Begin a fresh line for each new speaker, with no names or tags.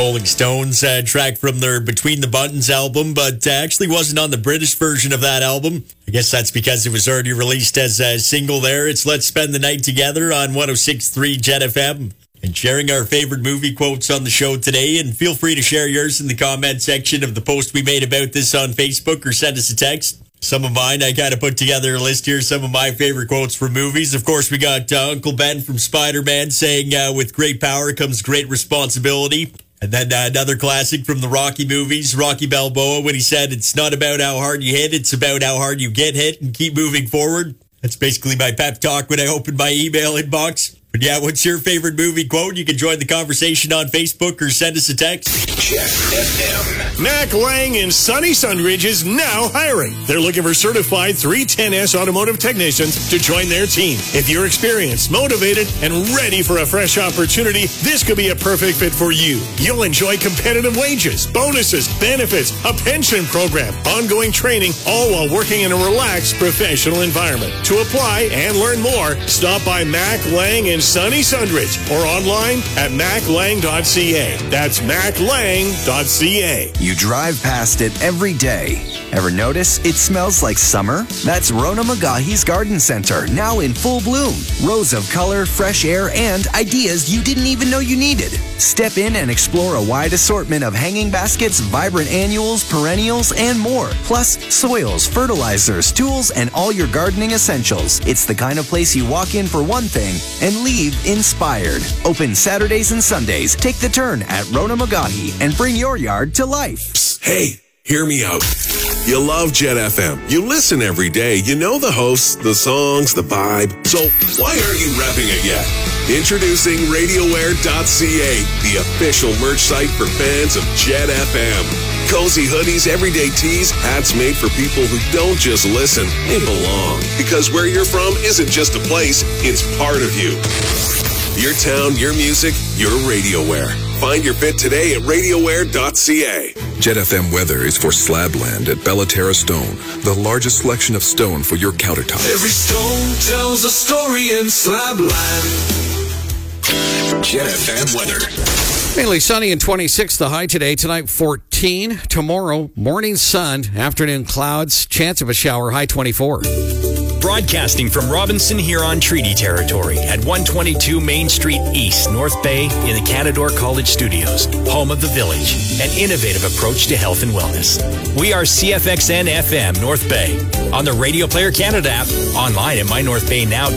Rolling Stones track from their Between the Buttons album, but actually wasn't on the British version of that album. I guess that's because it was already released as a single there. It's Let's Spend the Night Together on 106.3 Jet FM. And sharing our favorite movie quotes on the show today. And feel free to share yours in the comment section of the post we made about this on Facebook or send us a text. Some of mine, I kind of put together a list here, some of my favorite quotes from movies. Of course, we got Uncle Ben from Spider-Man saying, with great power comes great responsibility. And then another classic from the Rocky movies, Rocky Balboa, when he said, it's not about how hard you hit, it's about how hard you get hit and keep moving forward. That's basically my pep talk when I open my email inbox. But yeah, what's your favorite movie quote? You can join the conversation on Facebook or send us a text.
Jet FM.
Mac Lang in Sunny Sunridge is now hiring. They're looking for certified 310S automotive technicians to join their team. If you're experienced, motivated, and ready for a fresh opportunity, this could be a perfect fit for you. You'll enjoy competitive wages, bonuses, benefits, a pension program, ongoing training, all while working in a relaxed professional environment. To apply and learn more, stop by Mac Lang in Sunny Sunridge or online at maclang.ca. That's maclang.ca.
You drive past it every day. Ever notice it smells like summer? That's Rona Magahi's Garden Center, now in full bloom. Rows of color, fresh air, and ideas you didn't even know you needed. Step in and explore a wide assortment of hanging baskets, vibrant annuals, perennials, and more. Plus, soils, fertilizers, tools, and all your gardening essentials. It's the kind of place you walk in for one thing and leave inspired. Open Saturdays and Sundays. Take the turn at Rona Magahi and bring your yard to life.
Psst, hey, hear me out. You love Jet FM. You listen every day. You know the hosts, the songs, the vibe. So why aren't you repping it yet? Introducing RadioWare.ca, the official merch site for fans of Jet FM. Cozy hoodies, everyday tees, hats made for people who don't just listen, they belong. Because where you're from isn't just a place, it's part of you. Your town, your music, your RadioWare. Find your fit today at RadioWare.ca.
Jet FM weather is for Slabland at Bellaterra Stone, the largest selection of stone for your countertop.
Every stone tells a story in Slabland.
Jet FM weather.
Mainly sunny and 26 the high today. Tonight 14. Tomorrow morning sun, afternoon clouds, chance of a shower, high 24.
Broadcasting from Robinson Huron Treaty Territory at 122 Main Street East, North Bay in the Canadore College Studios, home of The Village, an innovative approach to health and wellness. We are CFXN FM North Bay on the Radio Player Canada app, online at mynorthbaynow.ca.